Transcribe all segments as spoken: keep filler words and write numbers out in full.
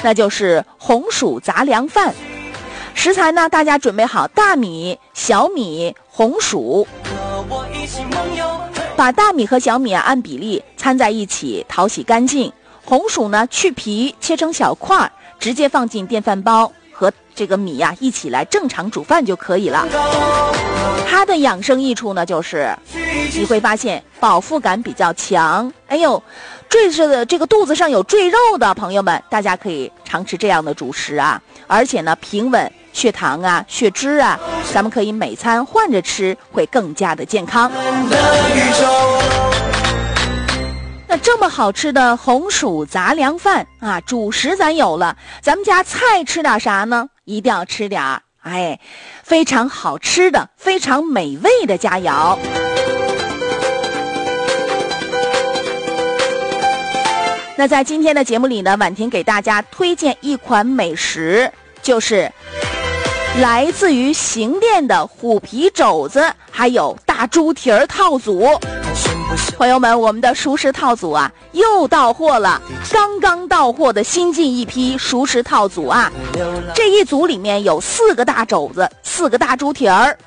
那就是红薯杂粮饭。食材呢，大家准备好大米、小米、红薯，把大米和小米啊按比例掺在一起，淘洗干净。红薯呢去皮，切成小块，直接放进电饭煲，和这个米呀、啊、一起来正常煮饭就可以了。它的养生益处呢，就是你会发现饱腹感比较强。哎呦，坠着的这个肚子上有赘肉的朋友们，大家可以常吃这样的主食啊，而且呢平稳血糖啊、血脂啊，咱们可以每餐换着吃，会更加的健康。那这么好吃的红薯杂粮饭啊，主食咱有了，咱们家菜吃点啥呢？一定要吃点哎，非常好吃的、非常美味的佳肴。那在今天的节目里呢，婉婷给大家推荐一款美食，就是来自于邢店的虎皮肘子，还有大猪蹄儿套组。朋友们，我们的熟食套组啊又到货了，刚刚到货的新进一批熟食套组啊，这一组里面有四个大肘子，四个大猪蹄儿，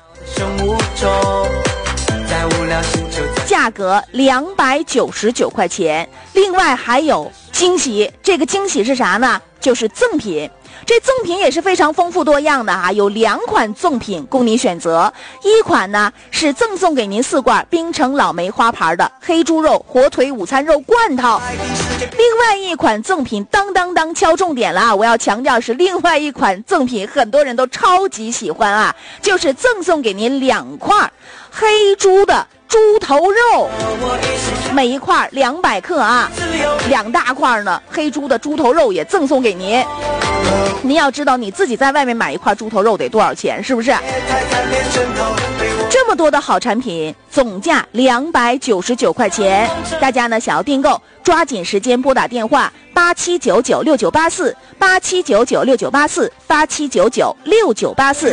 价格两百九十九块钱。另外还有惊喜，这个惊喜是啥呢？就是赠品。这赠品也是非常丰富多样的啊，有两款赠品供您选择。一款呢是赠送给您四罐冰城老梅花牌的黑猪肉火腿午餐肉罐头，另外一款赠品当当当敲重点了啊！我要强调是另外一款赠品，很多人都超级喜欢啊，就是赠送给您两块黑猪的猪头肉，每一块两百克啊，两大块呢黑猪的猪头肉也赠送给您。您要知道你自己在外面买一块猪头肉得多少钱，是不是？这么多的好产品，总价两百九十九块钱。大家呢想要订购，抓紧时间拨打电话八七九九六九八四八七九九六九八四八七九九六九八四。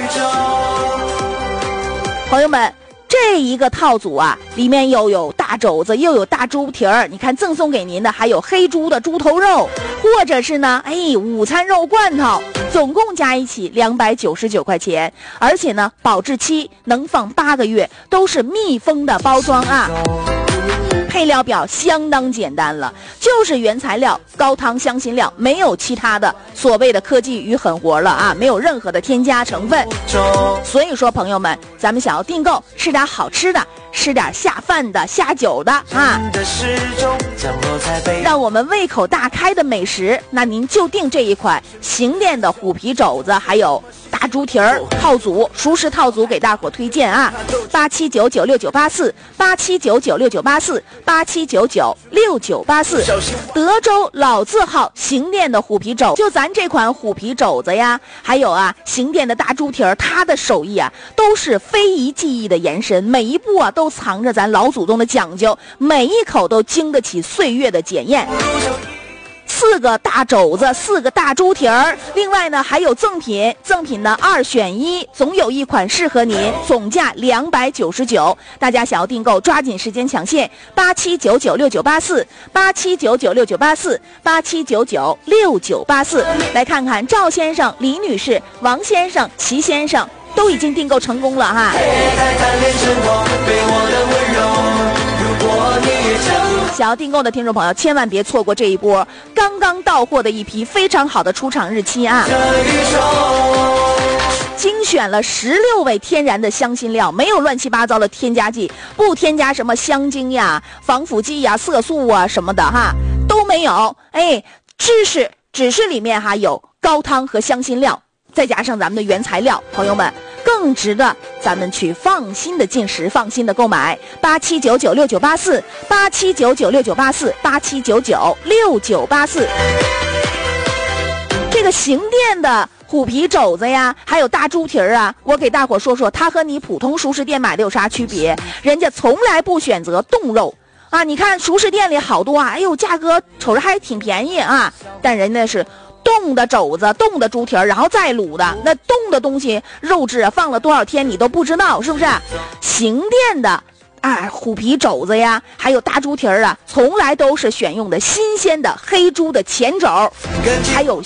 朋友们，这一个套组啊，里面又有大肘子，又有大猪蹄儿，你看赠送给您的还有黑猪的猪头肉，或者是呢，哎，午餐肉罐头，总共加一起两百九十九块钱，而且呢，保质期能放八个月，都是密封的包装啊。配料表相当简单了，就是原材料高汤香辛料，没有其他的所谓的科技与狠活了啊，没有任何的添加成分。所以说朋友们，咱们想要订购吃点好吃的，吃点下饭的下酒的啊，让我们胃口大开的美食，那您就订这一款邢店的虎皮肘子还有大猪蹄儿套组，熟食套组给大伙推荐啊，八七九九六九八四八七九九六九八四八七九九六九八四。德州老字号邢店的虎皮肘，就咱这款虎皮肘子呀，还有啊邢店的大猪蹄儿，它的手艺啊都是非遗技艺的延伸，每一步啊都藏着咱老祖宗的讲究，每一口都经得起岁月的检验。四个大肘子，四个大猪蹄儿，另外呢还有赠品，赠品呢二选一，总有一款适合您，总价两百九十九。大家想要订购，抓紧时间抢现，八七九九六九八四八七九九六九八四八七九九六九八四。来看看赵先生、李女士、王先生、齐先生都已经订购成功了哈。想要订购的听众朋友千万别错过这一波刚刚到货的一批非常好的出厂日期啊！精选了十六味天然的香辛料，没有乱七八糟的添加剂，不添加什么香精呀、防腐剂呀、色素啊什么的哈，都没有。哎，只是只是里面哈有高汤和香辛料，再加上咱们的原材料，朋友们更值得咱们去放心的进食，放心的购买。八七九九六九八四八七九九六九八四八七九九六九八四。这个邢店的虎皮肘子呀，还有大猪蹄儿啊，我给大伙说说，它和你普通熟食店买的有啥区别？人家从来不选择冻肉啊，你看熟食店里好多啊，哎呦，价格瞅着还挺便宜啊，但人家是冻的肘子，冻的猪蹄儿，然后再卤的，那冻的东西肉质啊放了多少天你都不知道，是不是？邢店的啊虎皮肘子呀，还有大猪蹄儿啊，从来都是选用的新鲜的黑猪的前肘，还有